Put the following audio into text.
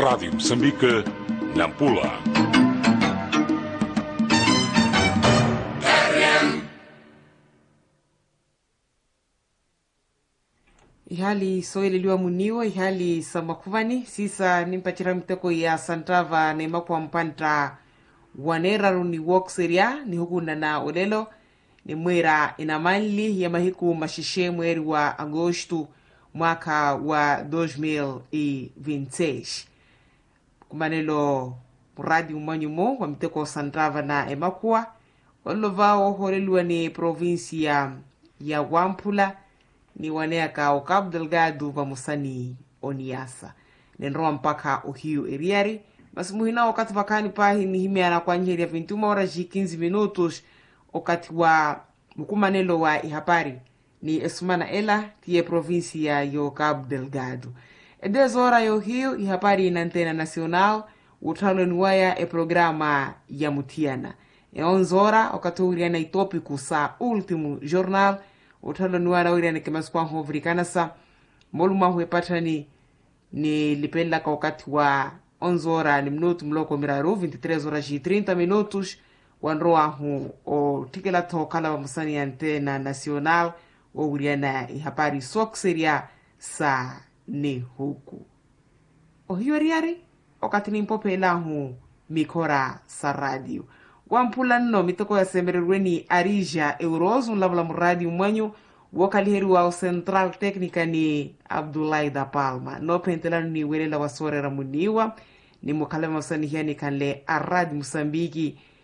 Rádio Moçambique, Nampula. Ihali soeleliwa muniwa ihali samakuvani sisa nimpachira miteko ya santava na imakwa mpanta waneraru ni wokseria ni hukunda na olelo ni mwera inamanli ya mahiku mashishe mweri wa agosto mwaka wa 2026 kumanelo muradi umanyumo wa miteko santava na imakwa walovao horeliwa ni provinsia ya Wampula ni waneaka o Cabo Delgado vamusani oniasa nenroa mpaka uhiu eriari mas muhina wakati vakani pahi ni himiana kwa njeri ya 21 minutos wakati wa mkumanelo wa ihapari ni esumana ela tie provinsia yo Cabo Delgado edezora yo hiu ihapari na antena nacional utalo niwaya e programa ya mutiana e 11 wakati uriana itópico sa último jornal utalo nuara uriana kemasukwa hovurikana sa moluma huepatani ni lipenda kwa wakati wa 11 ni minuto mloko miraru 23 minutos wanroa hu o tikela tokala wa musani antena nacional o uriana ihapari sokseria sa ni huku o hiyo riari wakati ni mpopela hu mikora sa radio Wampula no mitoko ya semererweni Arija Eurozo labla muradi mwanyu wakaliheri wa Central Technica ni Abdullahi da Palma no pentelano ni welela wasore ramuniwa ni mukalema msanihiani kanle aradi Musambiki